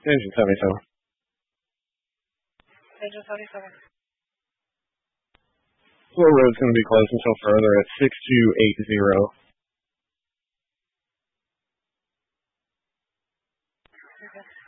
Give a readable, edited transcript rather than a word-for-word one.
Engine 77. Engine 77. Floor road's going to be closed until further at 6280. Okay.